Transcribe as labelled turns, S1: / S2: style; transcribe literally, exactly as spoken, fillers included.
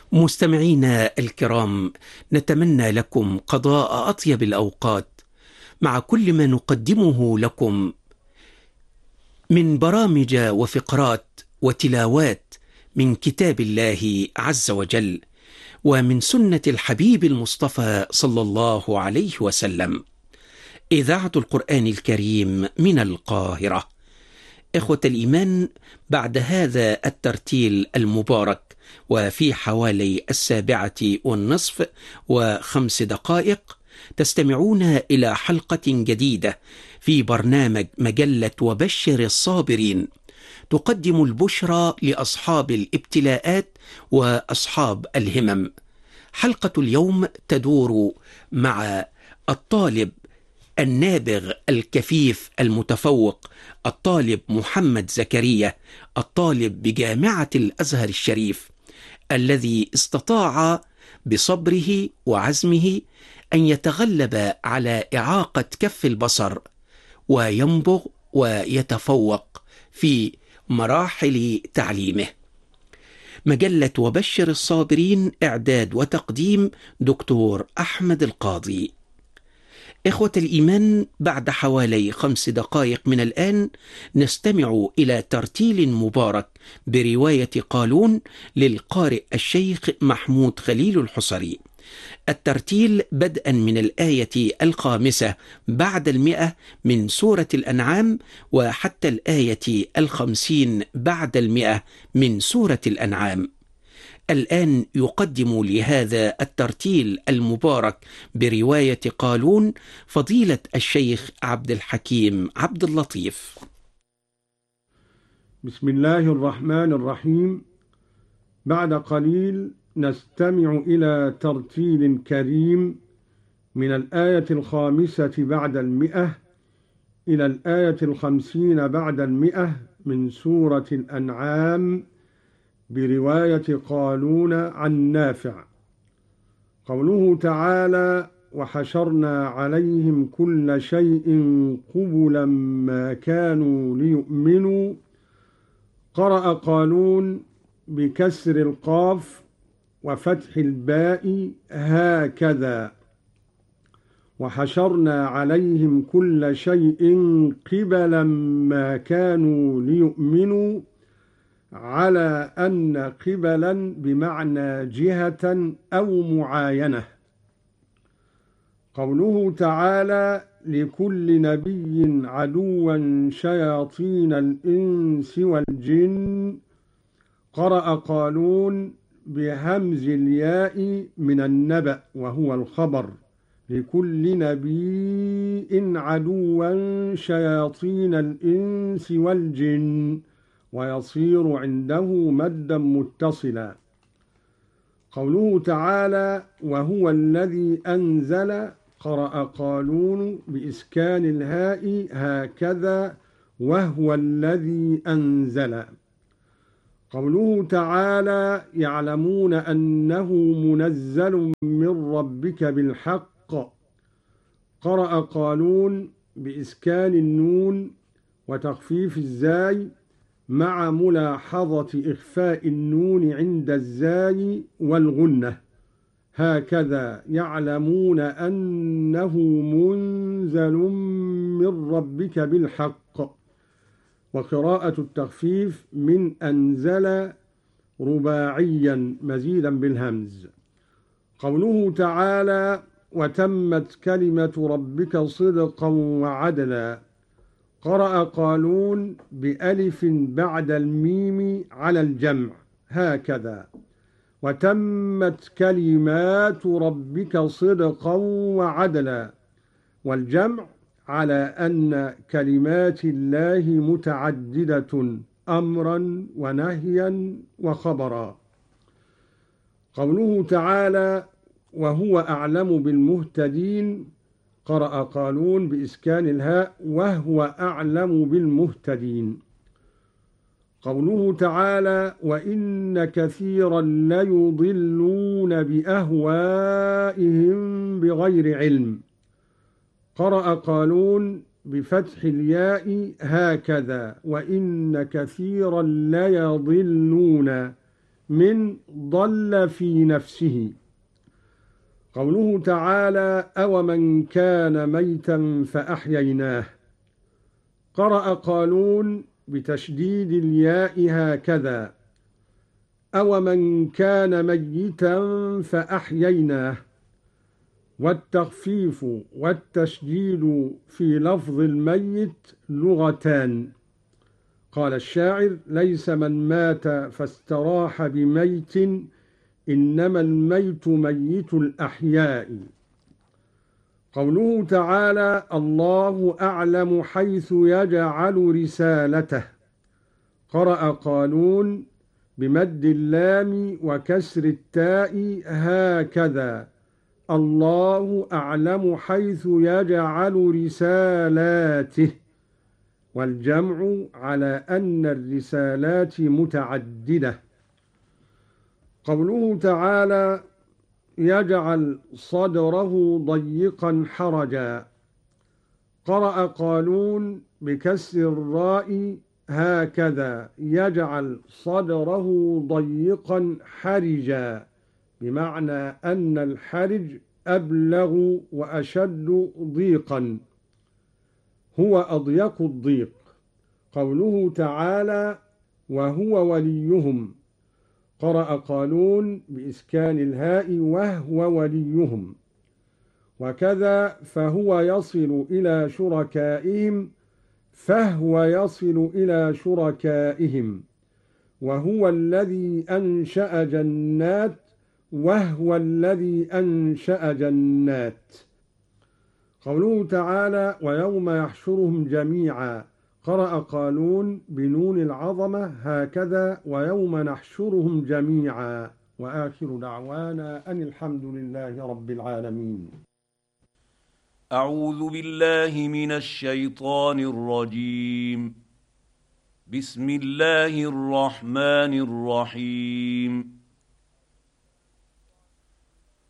S1: مستمعينا الكرام، نتمنى لكم قضاء أطيب الأوقات مع كل ما نقدمه لكم من برامج وفقرات وتلاوات من كتاب الله عز وجل ومن سنة الحبيب المصطفى صلى الله عليه وسلم. إذاعة القرآن الكريم من القاهرة. إخوة الإيمان، بعد هذا الترتيل المبارك وفي حوالي السابعة والنصف وخمس دقائق تستمعون إلى حلقة جديدة في برنامج مجلة وبشر الصابرين، تقدم البشرى لأصحاب الابتلاءات وأصحاب الهمم. حلقة اليوم تدور مع الطالب النابغ الكفيف المتفوق، الطالب محمد زكريا، الطالب بجامعة الأزهر الشريف، الذي استطاع بصبره وعزمه أن يتغلب على إعاقة كف البصر وينبغ ويتفوق في مراحل تعليمه. مجلة وبشر الصابرين، إعداد وتقديم دكتور أحمد القاضي. إخوة الإيمان، بعد حوالي خمس دقائق من الآن نستمع إلى ترتيل مبارك برواية قالون للقارئ الشيخ محمود خليل الحصري. الترتيل بدءا من الآية الخامسة بعد المئة من سورة الأنعام وحتى الآية الخمسين بعد المئة من سورة الأنعام. الآن يقدم لهذا الترتيل المبارك برواية قالون فضيلة الشيخ عبد الحكيم عبد اللطيف.
S2: بسم الله الرحمن الرحيم. بعد قليل نستمع إلى ترتيل كريم من الآية الخامسة بعد المئة إلى الآية الخمسين بعد المئة من سورة الأنعام برواية قالون عن نافع. قوله تعالى: وحشرنا عليهم كل شيء قبلا ما كانوا ليؤمنوا. قرأ قالون بكسر القاف وفتح الباء هكذا: وحشرنا عليهم كل شيء قبلا ما كانوا ليؤمنوا، على أن قبلا بمعنى جهة أو معاينة. قوله تعالى: لكل نبي عدوا شياطين الإنس والجن. قرأ قالون بهمز الياء من النبأ وهو الخبر: لكل نبي عدوا شياطين الإنس والجن، ويصير عنده مدا متصلا. قوله تعالى: وهو الذي أنزل. قرأ قالون بإسكان الهاء هكذا: وهو الذي أنزل. قوله تعالى: يعلمون أنه منزل من ربك بالحق. قرأ قالون بإسكان النون وتخفيف الزاي مع ملاحظة إخفاء النون عند الزاي والغنة، هكذا: يعلمون أنه منزل من ربك بالحق. وقراءة التخفيف من أنزل رباعيا مزيدا بالهمز. قوله تعالى: وتمت كلمة ربك صدقا وعدلا. قرأ قالون بألف بعد الميم على الجمع، هكذا: وتمت كلمات ربك صدقا وعدلا، والجمع على أن كلمات الله متعددة أمرا ونهيا وخبرا. قوله تعالى: وهو أعلم بالمهتدين. قرأ قالون بإسكان الهاء: وهو أعلم بالمهتدين. قوله تعالى: وإن كثيرا ليضلون بأهوائهم بغير علم. قرأ قالون بفتح الياء هكذا: وإن كثيرا ليضلون من ضل في نفسه. قوله تعالى أومن كان ميتا فأحييناه، قرأ قالون بتشديد الياء هكذا أومن كان ميتا فأحييناه، والتخفيف والتشديد في لفظ الميت لغتان. قال الشاعر ليس من مات فاستراح بميت، إنما الميت ميت الأحياء. قوله تعالى الله أعلم حيث يجعل رسالته، قرأ قالون بمد اللام وكسر التاء هكذا الله أعلم حيث يجعل رسالاته، والجمع على أن الرسالات متعددة. قوله تعالى يجعل صدره ضيقا حرجا، قرأ قالون بكسر الراء هكذا يجعل صدره ضيقا حرجا، بمعنى أن الحرج أبلغ وأشد ضيقا، هو أضيق الضيق. قوله تعالى وهو وليهم، قرأ قالون بإسكان الهاء وهو وليهم، وكذا فهو يصل إلى شركائهم فهو يصل إلى شركائهم، وهو الذي أنشأ جنات وهو الذي أنشأ جنات. قوله تعالى ويوم يحشرهم جميعا، قرأ قالون بنون العظمة هكذا ويوم نحشرهم جميعا. وآخر دعوانا أن الحمد لله رب العالمين.
S3: أعوذ بالله من الشيطان الرجيم. بسم الله الرحمن الرحيم.